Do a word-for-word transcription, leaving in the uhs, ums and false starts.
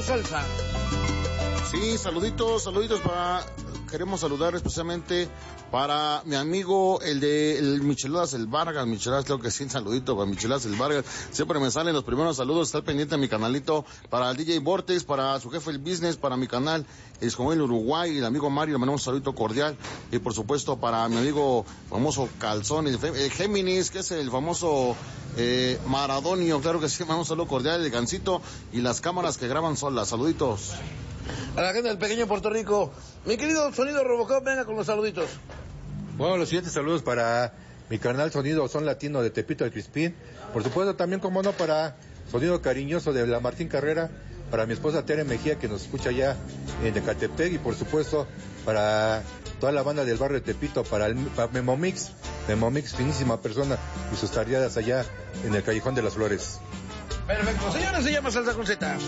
salsa. Sí, saluditos, saluditos para... Queremos saludar especialmente para mi amigo, el de el Micheladas el Vargas, Micheladas, creo que sí, un saludito para Micheladas el Vargas, siempre me salen los primeros saludos, está pendiente de mi canalito, para el D J Vortex, para su jefe el business, para mi canal, es como el Uruguay, el amigo Mario, le mandamos un saludito cordial, y por supuesto para mi amigo famoso Calzón, el, el Géminis, que es el famoso eh, Maradonio, claro que sí, mandamos un saludo cordial, el Gancito, y las cámaras que graban solas, saluditos. A la gente del pequeño Puerto Rico, mi querido Sonido Robocop, venga con los saluditos. Bueno, los siguientes saludos para mi canal Sonido Son Latino de Tepito del Crispín. Por supuesto, también, como no, para Sonido Cariñoso de la Martín Carrera. Para mi esposa Tere Mejía, que nos escucha allá en Ecatepec. Y por supuesto, para toda la banda del barrio de Tepito, para, el, para Memomix. Memomix, finísima persona, y sus tareas allá en el Callejón de las Flores. Perfecto, señores, se llama Salsa con Z.